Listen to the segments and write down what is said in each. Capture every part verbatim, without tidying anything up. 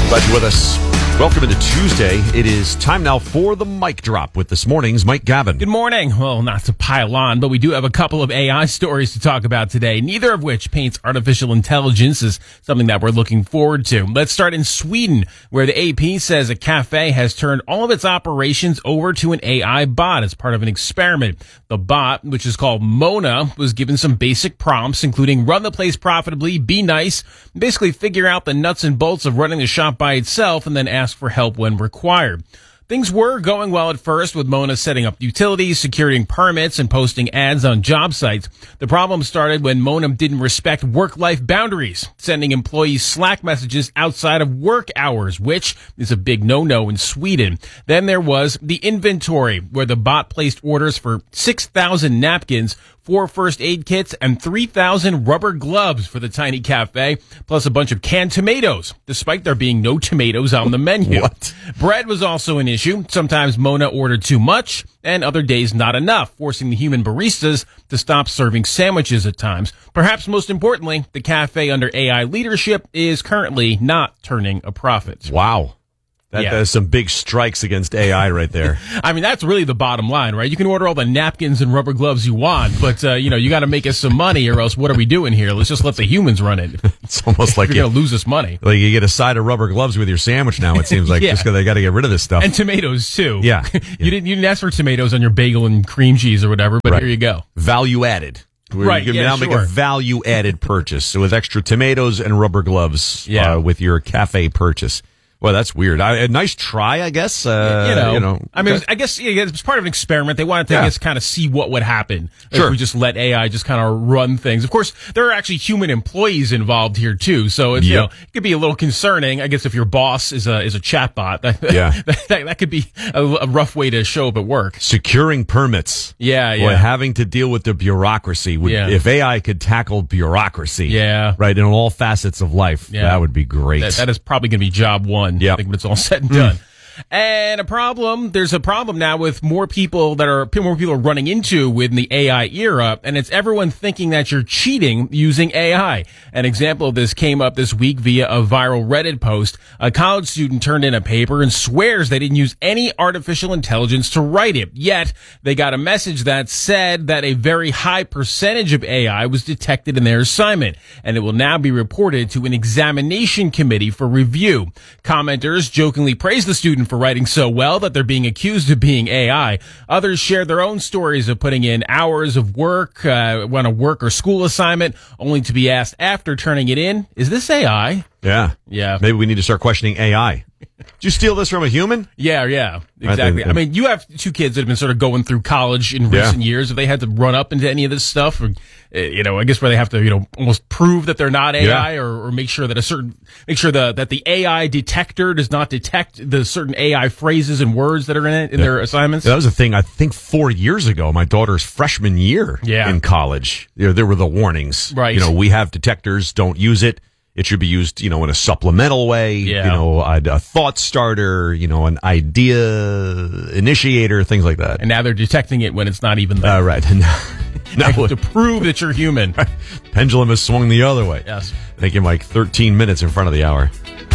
Glad you're with us. Welcome into Tuesday. It is time now for the mic drop with this morning's Mike Gavin. Good morning. Well, not to pile on, but we do have a couple of A I stories to talk about today, neither of which paints artificial intelligence as something that we're looking forward to. Let's start in Sweden, where the A P says a cafe has turned all of its operations over to an A I bot as part of an experiment. The bot, which is called Mona, was given some basic prompts, including run the place profitably, be nice, basically figure out the nuts and bolts of running the shop by itself, and then ask for help when required. Things were going well at first, with Mona setting up utilities, securing permits, and posting ads on job sites. The problem started when Mona didn't respect work-life boundaries, sending employees Slack messages outside of work hours, which is a big no-no in Sweden. Then there was the inventory, where the bot placed orders for six thousand napkins, four first aid kits, and three thousand rubber gloves for the tiny cafe, plus a bunch of canned tomatoes, despite there being no tomatoes on the menu. What? Bread was also an issue. Sometimes Mona ordered too much, and other days not enough, forcing the human baristas to stop serving sandwiches at times. Perhaps most importantly, the cafe under A I leadership is currently not turning a profit. Wow. That, Yeah. That's some big strikes against A I right there. I mean, that's really the bottom line, right? You can order all the napkins and rubber gloves you want, but, uh, you know, you got to make us some money, or else what are we doing here? Let's just let the humans run it. It's almost like You're you, going to lose us money. like you get a side of rubber gloves with your sandwich now, it seems like. Yeah. Just because they got to get rid of this stuff. And tomatoes, too. Yeah. you didn't you didn't ask for tomatoes on your bagel and cream cheese or whatever, but Right. here you go. Value added. Where Right, You can yeah, now make sure. a value added purchase. So with extra tomatoes and rubber gloves Yeah. uh, with your cafe purchase. Well, that's weird. I, a nice try, I guess. Uh, you know, you know, I mean, I guess yeah, it's part of an experiment. They wanted to, Yeah. I guess, kind of see what would happen Sure. if we just let A I just kind of run things. Of course, there are actually human employees involved here too, so it's, you Yep. know, it could be a little concerning. I guess if your boss is a is a chatbot, that, Yeah. that, that could be a, a rough way to show up at work. securing permits. Yeah, Boy, yeah. having to deal with the bureaucracy. Would, Yeah. If A I could tackle bureaucracy, Yeah. right, in all facets of life, Yeah. that would be great. That, that is probably going to be job one. Yep. I think when it's all said and done. And a problem, there's a problem now with more people that are, more people are running into with the A I era, and it's everyone thinking that you're cheating using A I. An example of this came up this week via a viral Reddit post. A college student turned in a paper and swears they didn't use any artificial intelligence to write it. Yet, they got a message that said that a very high percentage of A I was detected in their assignment, and it will now be reported to an examination committee for review. Commenters jokingly praised the student for writing so well that they're being accused of being A I. Others shared their own stories of putting in hours of work uh, on a work or school assignment, only to be asked after turning it in, is this A I? yeah. Yeah. Maybe we need to start questioning A I. Did you steal this from a human? Yeah, yeah, exactly. think- I mean, you have two kids that have been sort of going through college in Yeah. recent years. If they had to run up into any of this stuff, or, uh, you know, I guess where they have to, you know, almost prove that they're not A I, Yeah. or, or make sure that a certain, make sure the, that the A I detector does not detect the certain A I phrases and words that are in it in their assignments. That was a thing, I think, four years ago, my daughter's freshman year Yeah. in college. There, there were the warnings. Right. You know, we have detectors, don't use it. It should be used, you know, in a supplemental way, Yeah. you know, a, a thought starter, you know, an idea initiator, things like that. And now they're detecting it when it's not even there. Uh, right. Now, now, to prove that you're human. pendulum has swung the other way. Yes. Thank you, Mike. thirteen minutes in front of the hour.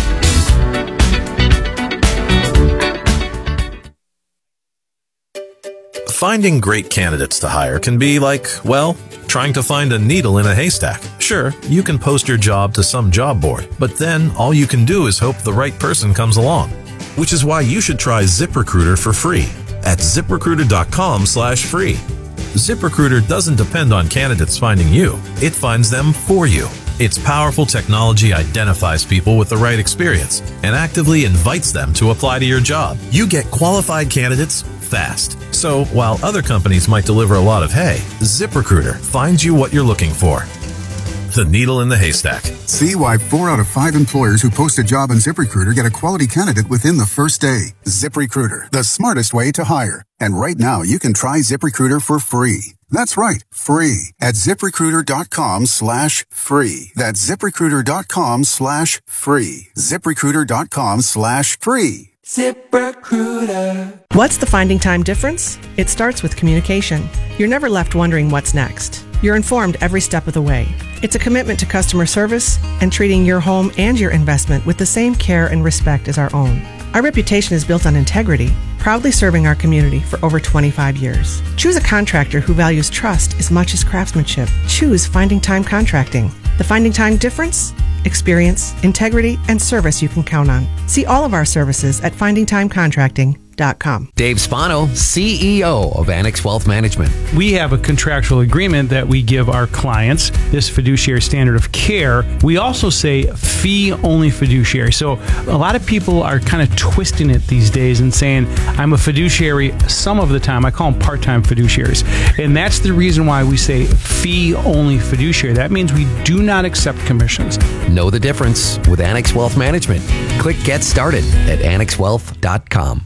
Finding great candidates to hire can be like, well, trying to find a needle in a haystack. Sure, you can post your job to some job board, but then all you can do is hope the right person comes along. Which is why you should try ZipRecruiter for free at ZipRecruiter.com slash free. ZipRecruiter doesn't depend on candidates finding you. It finds them for you. Its powerful technology identifies people with the right experience and actively invites them to apply to your job. You get qualified candidates fast. So while other companies might deliver a lot of hay, ZipRecruiter finds you what you're looking for. The needle in the haystack. See why four out of five employers who post a job on ZipRecruiter get a quality candidate within the first day. ZipRecruiter, the smartest way to hire. And right now, you can try ZipRecruiter for free. That's right, free at ZipRecruiter.com slash free. That's ZipRecruiter.com slash free. ZipRecruiter.com slash free. ZipRecruiter. What's the finding time difference? It starts with communication. You're never left wondering what's next. you're informed every step of the way. It's a commitment to customer service and treating your home and your investment with the same care and respect as our own. Our reputation is built on integrity, proudly serving our community for over twenty-five years. Choose a contractor who values trust as much as craftsmanship. Choose Finding Time Contracting. The Finding Time difference? Experience, integrity, and service you can count on. See all of our services at finding time contracting dot com. Dave Spano, C E O of Annex Wealth Management. We have a contractual agreement that we give our clients, this fiduciary standard of care. We also say fee-only fiduciary. So a lot of people are kind of twisting it these days and saying, I'm a fiduciary some of the time. I call them part-time fiduciaries. And that's the reason why we say fee-only fiduciary. That means we do not accept commissions. Know the difference with Annex Wealth Management. Click Get Started at annex wealth dot com.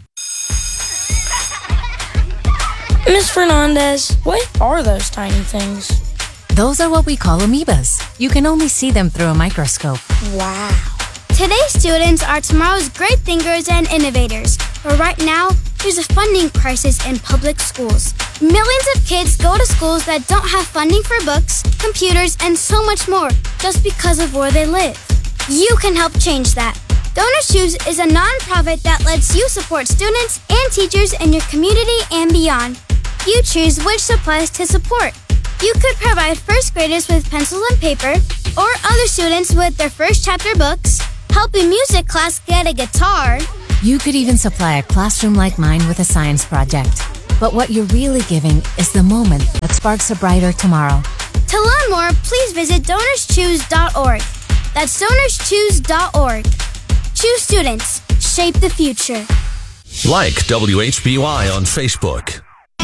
Miss Fernandez, what are those tiny things? Those are what we call amoebas. You can only see them through a microscope. Wow. Today's students are tomorrow's great thinkers and innovators. But right now, there's a funding crisis in public schools. Millions of kids go to schools that don't have funding for books, computers, and so much more just because of where they live. You can help change that. Donors Choose is a nonprofit that lets you support students and teachers in your community and beyond. You choose which supplies to support. You could provide first graders with pencils and paper, or other students with their first chapter books, help a music class get a guitar. You could even supply a classroom like mine with a science project. But what you're really giving is the moment that sparks a brighter tomorrow. To learn more, please visit donors choose dot org. That's donors choose dot org. Choose students. Shape the future. Like W H B Y on Facebook.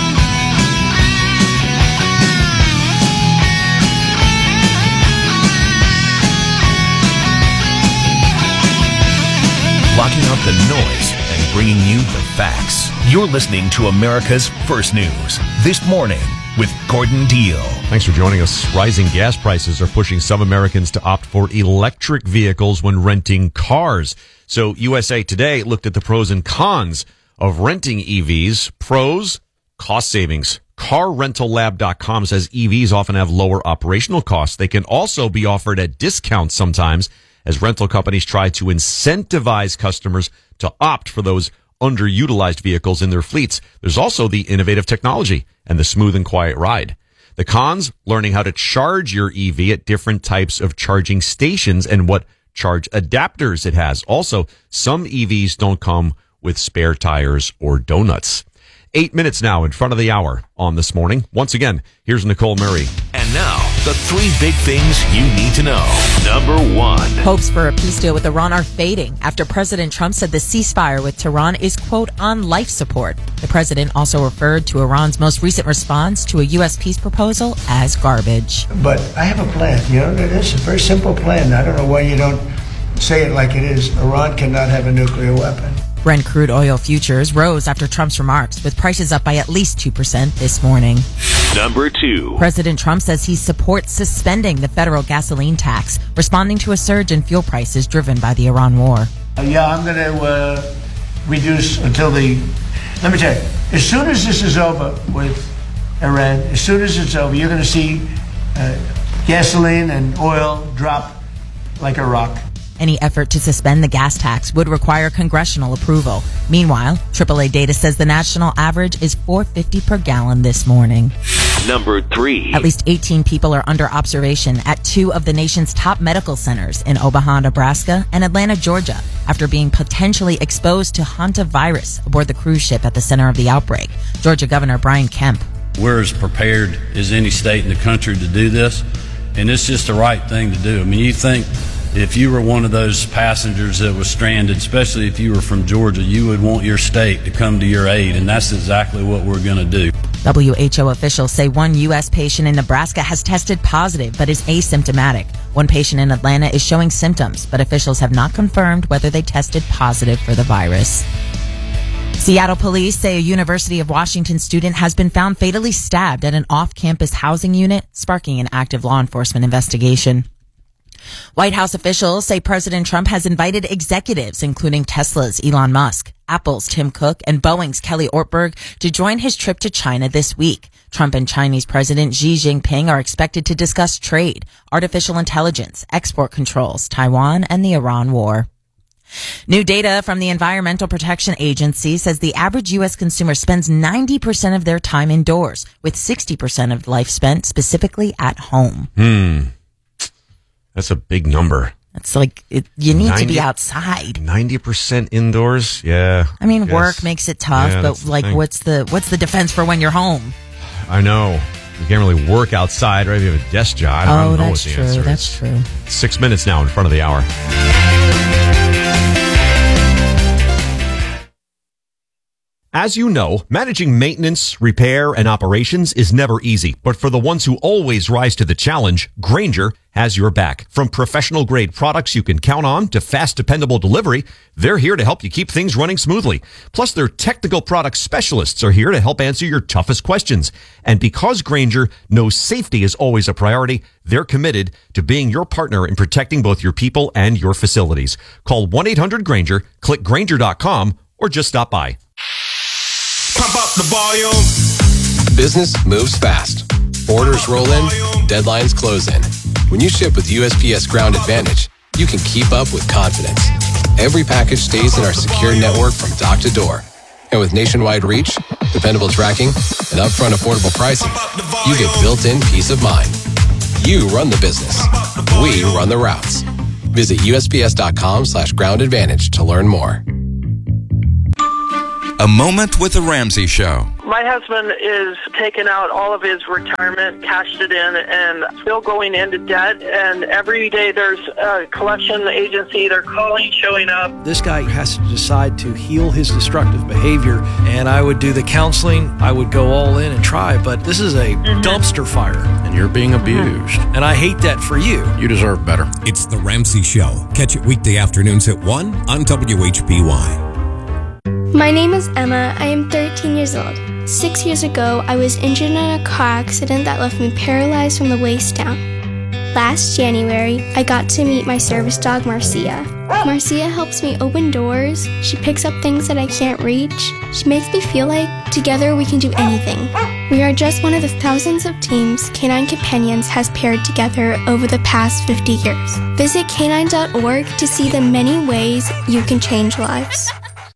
Blocking out the noise and bringing you the facts. You're listening to America's First News This Morning with Gordon Deal. Thanks for joining us. Rising gas prices are pushing some Americans to opt for electric vehicles when renting cars. So U S A Today looked at the pros and cons of renting E Vs. Pros, cost savings. car rental lab dot com says E Vs often have lower operational costs. They can also be offered at discounts sometimes, as rental companies try to incentivize customers to opt for those underutilized vehicles in their fleets. There's also the innovative technology and the smooth and quiet ride. The cons, learning how to charge your E V at different types of charging stations and what charge adapters it has. Also, some E Vs don't come with spare tires or donuts. Eight minutes now in front of the hour on This Morning. Once again, here's Nicole Murray. And now, the three big things you need to know. Number one. Hopes for a peace deal with Iran are fading after President Trump said the ceasefire with Tehran is, quote, on life support. The president also referred to Iran's most recent response to a U S peace proposal as garbage. But I have a plan. You know, it's a very simple plan. I don't know why you don't say it like it is. Iran cannot have a nuclear weapon. Brent crude oil futures rose after Trump's remarks, with prices up by at least two percent this morning. Number two. President Trump says he supports suspending the federal gasoline tax, responding to a surge in fuel prices driven by the Iran war. Uh, yeah, I'm going to uh, reduce until the... Let me tell you, as soon as this is over with Iran, as soon as it's over, you're going to see uh, gasoline and oil drop like a rock. Any effort to suspend the gas tax would require congressional approval. Meanwhile, triple A data says the national average is four dollars and fifty cents per gallon this morning. Number three. At least eighteen people are under observation at two of the nation's top medical centers in Omaha, Nebraska and Atlanta, Georgia, after being potentially exposed to hantavirus aboard the cruise ship at the center of the outbreak. Georgia Governor Brian Kemp. We're as prepared as any state in the country to do this, and it's just the right thing to do. I mean, you think if you were one of those passengers that was stranded, especially if you were from Georgia, you would want your state to come to your aid, and that's exactly what we're going to do. W H O officials say one U S patient in Nebraska has tested positive but is asymptomatic. One patient in Atlanta is showing symptoms, but officials have not confirmed whether they tested positive for the virus. Seattle police say a University of Washington student has been found fatally stabbed at an off-campus housing unit, sparking an active law enforcement investigation. White House officials say President Trump has invited executives, including Tesla's Elon Musk, Apple's Tim Cook, and Boeing's Kelly Ortberg, to join his trip to China this week. Trump and Chinese President Xi Jinping are expected to discuss trade, artificial intelligence, export controls, Taiwan, and the Iran war. New data from the Environmental Protection Agency says the average U S consumer spends ninety percent of their time indoors, with sixty percent of life spent specifically at home. Hmm. That's a big number. It's like, it, you need ninety to be outside. ninety percent indoors? Yeah. I mean, guess. work makes it tough, Yeah, but that's the like, thing. what's the, what's the defense for when you're home? I know. You can't really work outside, right? If you have a desk job. I don't, I Oh, don't know that's what the true. answer That's is. true. Six minutes now in front of the hour. As you know, managing maintenance, repair, and operations is never easy. But for the ones who always rise to the challenge, Grainger has your back. From professional-grade products you can count on to fast, dependable delivery, they're here to help you keep things running smoothly. Plus, their technical product specialists are here to help answer your toughest questions. And because Grainger knows safety is always a priority, they're committed to being your partner in protecting both your people and your facilities. Call one eight hundred Grainger, click Grainger dot com, or just stop by. Pump up the volume. Business moves fast. Orders roll in, deadlines close in. When you ship with U S P S Ground Advantage, you can keep up with confidence. Every package stays in our secure network from dock to door. And with nationwide reach, dependable tracking, and upfront affordable pricing, you get built-in peace of mind. You run the business. We run the routes. Visit U S P S dot com slash ground advantage to learn more. A Moment with the Ramsey Show. My husband is taking out all of his retirement, cashed it in, and still going into debt. And every day there's a collection agency. They're calling, showing up. This guy has to decide to heal his destructive behavior. And I would do the counseling. I would go all in and try. But this is a mm-hmm. dumpster fire. And you're being abused. Mm-hmm. And I hate that for you. You deserve better. It's The Ramsey Show. Catch it weekday afternoons at one on W H P Y. My name is Emma. I am thirteen years old. Six years ago, I was injured in a car accident that left me paralyzed from the waist down. Last January, I got to meet my service dog, Marcia. Marcia helps me open doors. She picks up things that I can't reach. She makes me feel like together we can do anything. We are just one of the thousands of teams Canine Companions has paired together over the past fifty years. Visit canine dot org to see the many ways you can change lives.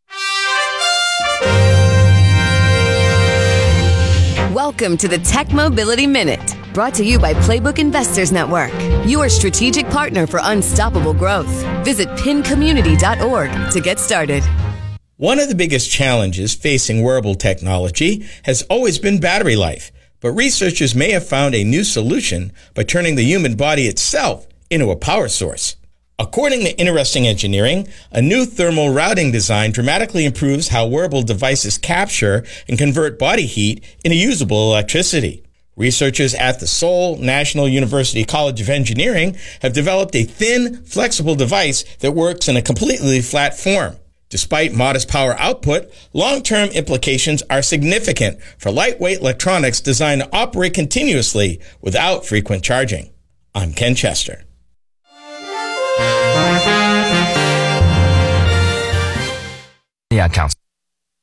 Welcome to the Tech Mobility Minute, brought to you by Playbook Investors Network, your strategic partner for unstoppable growth. Visit pin community dot org to get started. One of the biggest challenges facing wearable technology has always been battery life, but researchers may have found a new solution by turning the human body itself into a power source. According to Interesting Engineering, a new thermal routing design dramatically improves how wearable devices capture and convert body heat into usable electricity. Researchers at the Seoul National University College of Engineering have developed a thin, flexible device that works in a completely flat form. Despite modest power output, long-term implications are significant for lightweight electronics designed to operate continuously without frequent charging. I'm Ken Chester. The Ad Council.